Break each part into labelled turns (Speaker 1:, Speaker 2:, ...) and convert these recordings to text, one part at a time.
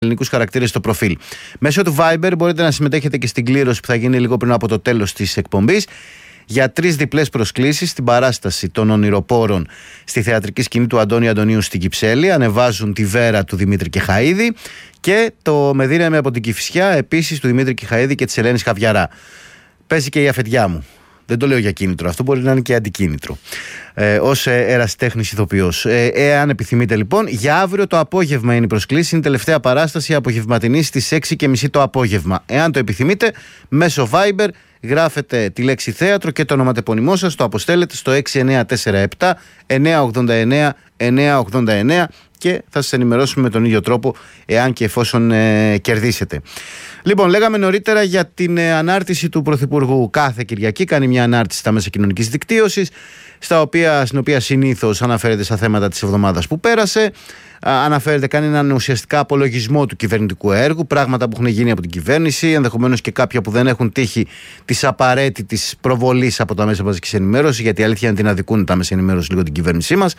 Speaker 1: ελληνικούς χαρακτήρες στο προφίλ. Μέσω του Viber μπορείτε να συμμετέχετε και στην κλήρωση που θα γίνει λίγο πριν από το τέλος της εκπομπής για 3 διπλές προσκλήσεις στην παράσταση των Ονειροπόρων στη θεατρική σκηνή του Αντώνη Αντωνίου στην Κυψέλη. Ανεβάζουν τη Βέρα του Δημήτρη Κεχαΐδη και το Με δύναμη από την Κηφισιά επίσης του Δημήτρη Κεχαΐδη και της Ελένης Χαβιαρά. Παίζει και η αφεντιά μου. Δεν το λέω για κίνητρο, αυτό μπορεί να είναι και αντικίνητρο. Ως ερασιτέχνης ηθοποιός. Εάν επιθυμείτε λοιπόν, για αύριο το απόγευμα είναι η προσκλήση. Είναι η τελευταία παράσταση απογευματινή στις 6:30 το απόγευμα. Εάν το επιθυμείτε, μέσω Viber γράφετε τη λέξη θέατρο και το ονοματεπώνυμό σας, το αποστέλλετε στο 6947 989 989 και θα σας ενημερώσουμε με τον ίδιο τρόπο εάν και εφόσον κερδίσετε. Λοιπόν, λέγαμε νωρίτερα για την ανάρτηση του Πρωθυπουργού. Κάθε Κυριακή κάνει μια ανάρτηση στα μέσα κοινωνικής δικτύωσης, στην οποία συνήθως αναφέρεται στα θέματα της εβδομάδας που πέρασε. Κάνει έναν ουσιαστικά απολογισμό του κυβερνητικού έργου, πράγματα που έχουν γίνει από την κυβέρνηση, ενδεχομένως και κάποια που δεν έχουν τύχει της απαραίτητης προβολής από τα μέσα μαζικής ενημέρωσης, γιατί η αλήθεια είναι ότι να δικούν τα μέσα ενημέρωσης λίγο την κυβέρνησή μας.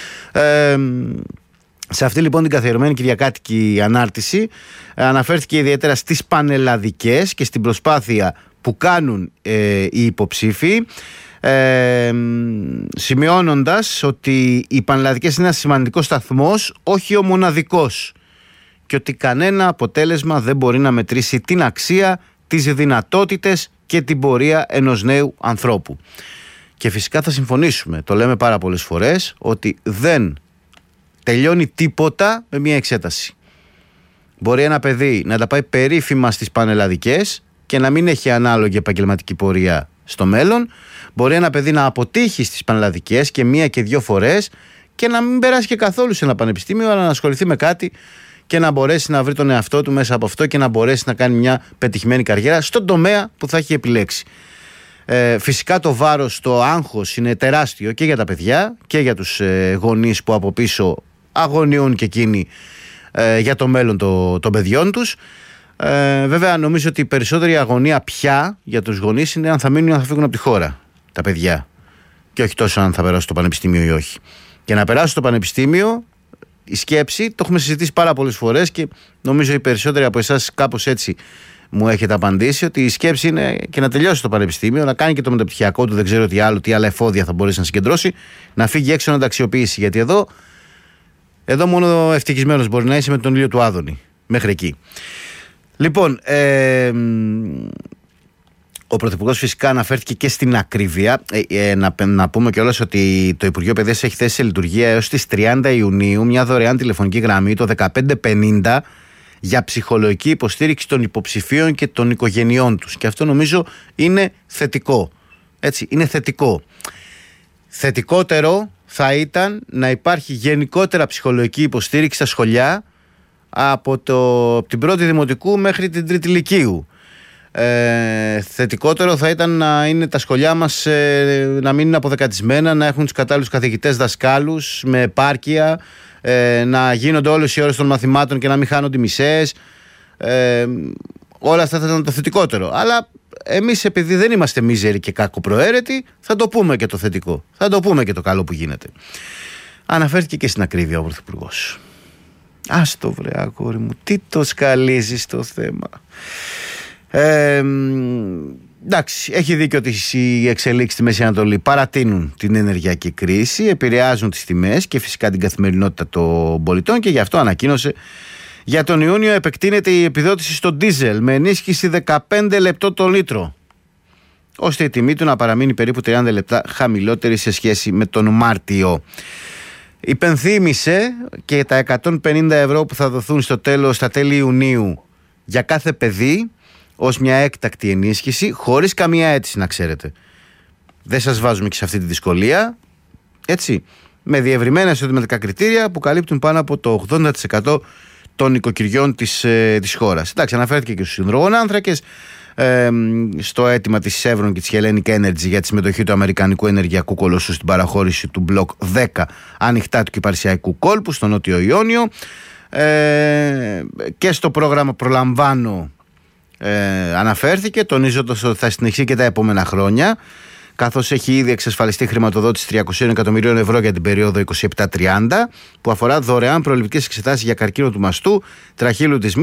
Speaker 1: Σε αυτή λοιπόν την καθιερωμένη κυριακάτικη ανάρτηση αναφέρθηκε ιδιαίτερα στις πανελλαδικές και στην προσπάθεια που κάνουν οι υποψήφοι, σημειώνοντας ότι οι πανελλαδικές είναι ένας σημαντικός σταθμός, όχι ο μοναδικός, και ότι κανένα αποτέλεσμα δεν μπορεί να μετρήσει την αξία, τις δυνατότητες και την πορεία ενός νέου ανθρώπου. Και φυσικά θα συμφωνήσουμε, το λέμε πάρα πολλές φορές, ότι δεν τελειώνει τίποτα με μια εξέταση. Μπορεί ένα παιδί να τα πάει περίφημα στις πανελλαδικές και να μην έχει ανάλογη επαγγελματική πορεία στο μέλλον. Μπορεί ένα παιδί να αποτύχει στις πανελλαδικές και 1 και 2 φορές και να μην περάσει και καθόλου σε ένα πανεπιστήμιο, αλλά να ασχοληθεί με κάτι και να μπορέσει να βρει τον εαυτό του μέσα από αυτό και να μπορέσει να κάνει μια πετυχημένη καριέρα στον τομέα που θα έχει επιλέξει. Φυσικά το βάρος, το άγχος είναι τεράστιο και για τα παιδιά και για τους γονείς που από πίσω αγωνιούν και εκείνοι για το μέλλον των παιδιών τους. Βέβαια νομίζω ότι η περισσότερη αγωνία πια για τους γονείς είναι αν θα μείνουν ή αν θα φύγουν από τη χώρα τα παιδιά, και όχι τόσο αν θα περάσουν στο πανεπιστήμιο ή όχι. Και να περάσουν στο πανεπιστήμιο, η σκέψη, το έχουμε συζητήσει πάρα πολλές φορές και νομίζω οι περισσότεροι από εσάς κάπως έτσι μου έχετε απαντήσει, ότι η σκέψη είναι και να τελειώσει το πανεπιστήμιο, να κάνει και το μεταπτυχιακό του, δεν ξέρω τι άλλα εφόδια θα μπορέσει να συγκεντρώσει, να φύγει έξω να τα αξιοποιήσει. Γιατί εδώ μόνο ευτυχισμένος μπορεί να είσαι με τον ήλιο του Άδωνη. Μέχρι εκεί. Λοιπόν, ο Πρωθυπουργός φυσικά αναφέρθηκε και στην ακρίβεια. Να πούμε κιόλας ότι το Υπουργείο Παιδείας έχει θέσει σε λειτουργία έως τις 30 Ιουνίου μια δωρεάν τηλεφωνική γραμμή, το 1550, για ψυχολογική υποστήριξη των υποψηφίων και των οικογενειών τους. Και αυτό νομίζω είναι θετικό. Έτσι, είναι θετικό. Θετικότερο θα ήταν να υπάρχει γενικότερα ψυχολογική υποστήριξη στα σχολιά από την πρώτη δημοτικού μέχρι την τρίτη λυκείου. Θετικότερο θα ήταν να είναι τα σχολιά μας να μην είναι αποδεκατισμένα, να έχουν τους κατάλληλους καθηγητές, δασκάλους με επάρκεια, να γίνονται όλες οι ώρες των μαθημάτων και να μην χάνονται μισές. Όλα αυτά θα ήταν το θετικότερο. Αλλά εμείς, επειδή δεν είμαστε μίζεροι και κακοπροαίρετοι, θα το πούμε και το θετικό. Θα το πούμε και το καλό που γίνεται. Αναφέρθηκε και στην ακρίβεια ο Πρωθυπουργός. Ας το βρε αγόρι μου, τι το σκαλίζεις το θέμα. Εντάξει, έχει δίκιο ότι οι εξελίξεις στη Μέση Ανατολή παρατείνουν την ενεργειακή κρίση, επηρεάζουν τις τιμές και φυσικά την καθημερινότητα των πολιτών, και γι' αυτό ανακοίνωσε για τον Ιούνιο επεκτείνεται η επιδότηση στο ντίζελ με ενίσχυση 15 λεπτό το λίτρο, ώστε η τιμή του να παραμείνει περίπου 30 λεπτά χαμηλότερη σε σχέση με τον Μάρτιο. Υπενθύμησε και τα 150 ευρώ που θα δοθούν στα τέλη Ιουνίου για κάθε παιδί ως μια έκτακτη ενίσχυση, χωρίς καμία αίτηση, να ξέρετε. Δεν σας βάζουμε και σε αυτή τη δυσκολία, έτσι, με διευρυμένα εισοδηματικά κριτήρια που καλύπτουν πάνω από το 80% των οικοκυριών της χώρας. Εντάξει, αναφέρθηκε και στους υδρογονάνθρακες, στο αίτημα της Chevron και της Hellenic Energy για τη συμμετοχή του αμερικανικού ενεργειακού κολοσσού στην παραχώρηση του μπλοκ 10 ανοιχτά του Κυπαρσιακού κόλπου στο Νότιο Ιόνιο, και στο πρόγραμμα Προλαμβάνω αναφέρθηκε, τονίζοντας ότι θα συνεχίσει και τα επόμενα χρόνια. καθώς έχει ήδη εξασφαλιστεί χρηματοδότηση 300 εκατομμυρίων ευρώ για την περίοδο 27-30, που αφορά δωρεάν προληπτικές εξετάσεις για καρκίνο του μαστού, τραχύλου της